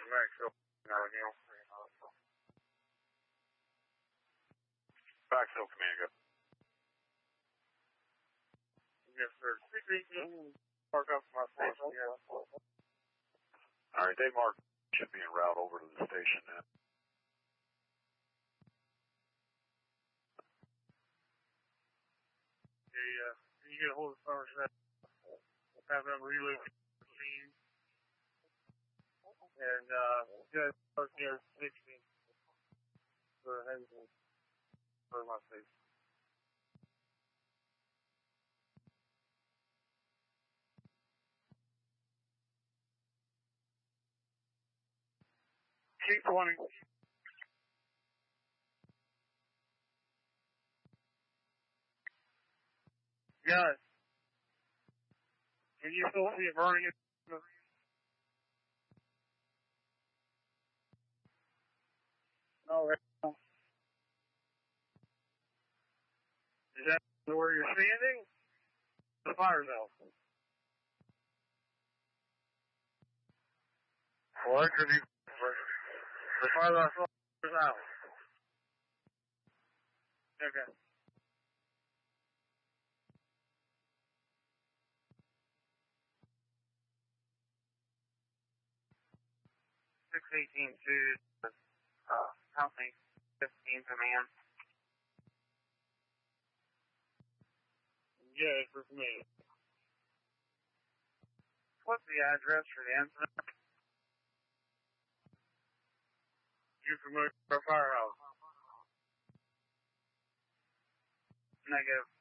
Maxville, Nottingham. Backfill command, go. Yes, sir. 618. Park up my station, yeah. Alright, Dave Mark should be en route over to the station now. Okay, can you get a hold of Somerset? Have them relocate the scene. And, just park near 60 for Henson, for my station. Keep 20. Guys, can you still see it burning? No, right now. Is that where you're standing? The fire zone. Well, it could be the fire zone is out. Okay. Six 18 to company 15 command. Yeah, it's with me. What's the address for the incident? You can move to a firehouse. Negative.